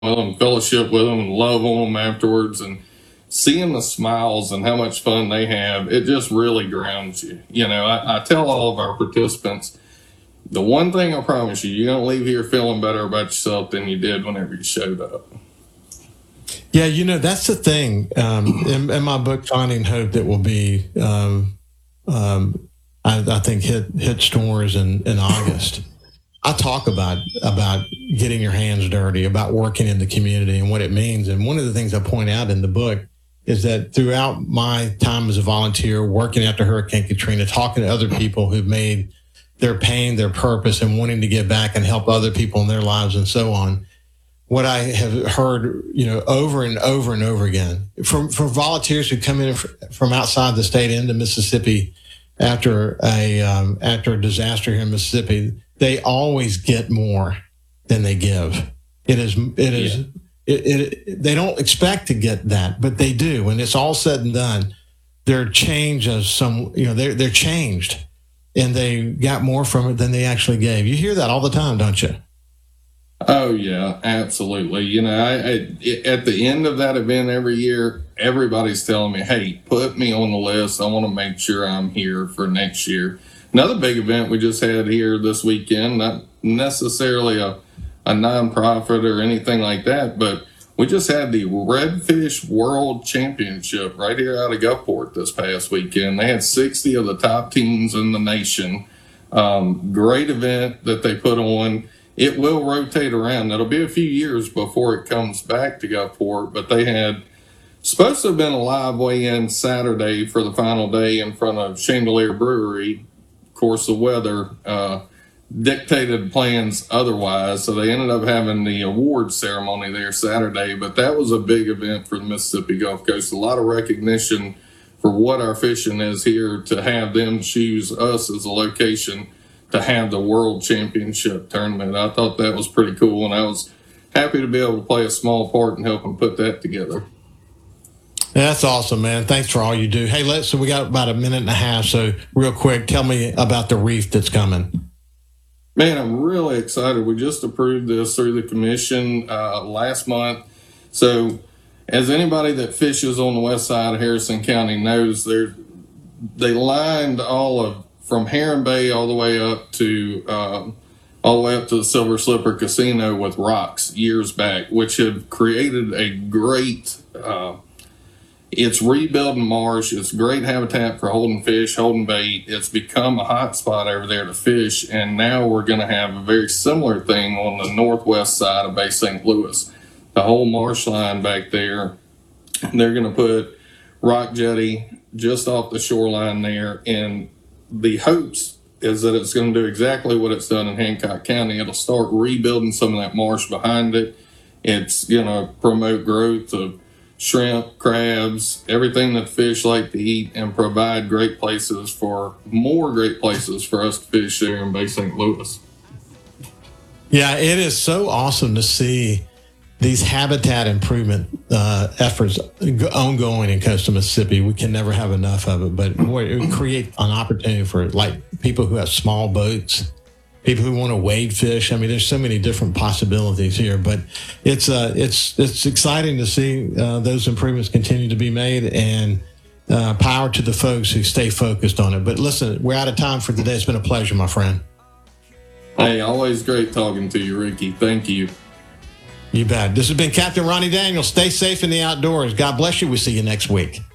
with them, fellowship with them, and love on them afterwards, and seeing the smiles and how much fun they have, it just really grounds you. I tell all of our participants, the one thing I promise you, you're going to leave here feeling better about yourself than you did whenever you showed up. Yeah, that's the thing. In my book, Finding Hope, that will be, I think, hit stores in August. I talk about getting your hands dirty, about working in the community and what it means. And one of the things I point out in the book is that throughout my time as a volunteer, working after Hurricane Katrina, talking to other people who've made their pain their purpose and wanting to give back and help other people in their lives and so on, what I have heard, over and over and over again from volunteers who come in from outside the state into Mississippi after a disaster here in Mississippi, they always get more than they give. They don't expect to get that, but they do. When it's all said and done, they're changed they're changed, and they got more from it than they actually gave. You hear that all the time, don't you? Oh yeah, absolutely. At the end of that event every year, everybody's telling me, hey, put me on the list. I want to make sure I'm here for next year. Another big event we just had here this weekend, not necessarily a nonprofit or anything like that, but we just had the Redfish World Championship right here out of Gulfport this past weekend. They had 60 of the top teams in the nation. Great event that they put on. It will rotate around. It'll be a few years before it comes back to Gulfport, but they had supposed to have been a live weigh-in Saturday for the final day in front of Chandelier Brewery. Of course, the weather dictated plans otherwise, so they ended up having the award ceremony there Saturday. But that was a big event for the Mississippi Gulf Coast. A lot of recognition for what our fishing is here, to have them choose us as a location to have the World Championship tournament. I thought that was pretty cool, and I was happy to be able to play a small part in helping put that together. That's awesome, man. Thanks for all you do. Hey, so we got about a minute and a half, so real quick, tell me about the reef that's coming. Man, I'm really excited. We just approved this through the commission last month. So as anybody that fishes on the west side of Harrison County knows, they lined from Heron Bay all the way up to the Silver Slipper Casino with rocks years back, which have created a great it's rebuilding marsh. It's great habitat for holding fish, holding bait. It's become a hot spot over there to fish, and now we're going to have a very similar thing on the northwest side of Bay St. Louis. The whole marsh line back there, they're going to put rock jetty just off the shoreline there, and the hopes is that it's going to do exactly what it's done in Hancock County. It'll start rebuilding some of that marsh behind it. It's going to promote growth of shrimp, crabs, everything that fish like to eat, and provide more great places for us to fish there in Bay St. Louis. Yeah, it is so awesome to see these habitat improvement efforts ongoing in coastal Mississippi. We can never have enough of it, but boy, it would create an opportunity for people who have small boats, people who want to wade fish. I mean, there's so many different possibilities here, but it's exciting to see those improvements continue to be made, and power to the folks who stay focused on it. But listen, we're out of time for today. It's been a pleasure, my friend. Hey, always great talking to you, Ricky. Thank you. You bet. This has been Captain Ronnie Daniels. Stay safe in the outdoors. God bless you. We'll see you next week.